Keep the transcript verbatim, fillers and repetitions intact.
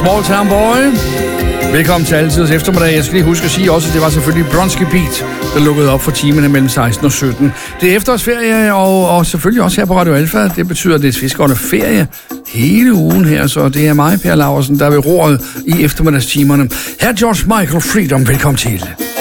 Small Town Boy. Velkommen til Altidets eftermiddag. Jeg skal lige huske at sige også, at det var selvfølgelig Bronski Beat, der lukkede op for timerne mellem seksten og sytten. Det er efterårsferie, og, og selvfølgelig også her på Radio Alfa. Det betyder, at det er fiskerne ferie hele ugen her, så det er mig, Per Laursen, der er ved roret i eftermiddagstimerne. Her George Michael, Freedom, velkommen til.